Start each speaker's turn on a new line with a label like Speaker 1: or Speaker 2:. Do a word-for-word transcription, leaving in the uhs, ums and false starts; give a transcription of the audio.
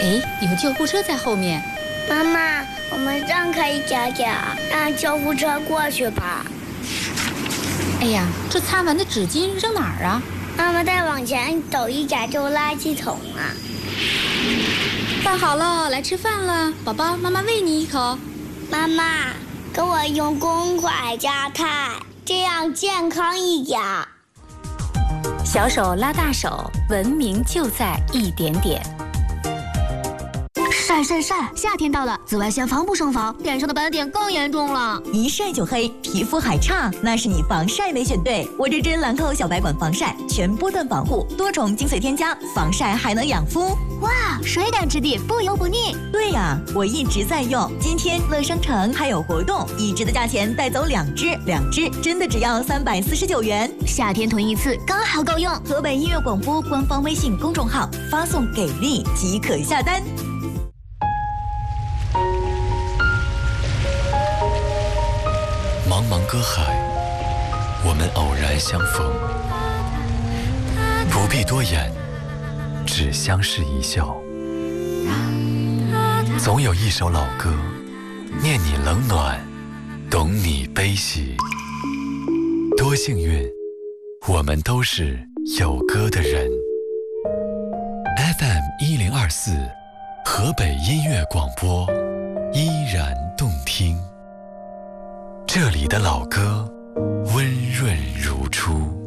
Speaker 1: 哎，有救护车在后面。
Speaker 2: 妈妈，我们让开一点点，让救护车过去吧。
Speaker 1: 哎呀，这擦完的纸巾扔哪儿啊？
Speaker 2: 妈妈再往前走一点就垃圾桶了。
Speaker 1: 饭好了，来吃饭了，宝宝，妈妈喂你一口。
Speaker 2: 妈妈，给我用公筷夹菜，这样健康一点。
Speaker 1: 小手拉大手，文明就在一点点。
Speaker 3: 晒晒晒！夏天到了，紫外线防不胜防，脸上的斑点更严重了。
Speaker 4: 一晒就黑，皮肤还差，那是你防晒没选对。我这支兰蔻小白管防晒，全波段防护，多重精髓添加，防晒还能养肤。
Speaker 3: 哇，水感质地，不油不腻。
Speaker 4: 对呀，我一直在用。今天乐商城还有活动，一支的价钱带走两支，两支真的只要三百四十九元。
Speaker 3: 夏天囤一次刚好够用。
Speaker 4: 河北音乐广播官方微信公众号发送给力即可下单。
Speaker 5: 茫茫歌海，我们偶然相逢，不必多言，只相视一笑。总有一首老歌，念你冷暖，懂你悲喜。多幸运，我们都是有歌的人。F M 一零二四，河北音乐广播，依然动听。这里的老歌温润如初。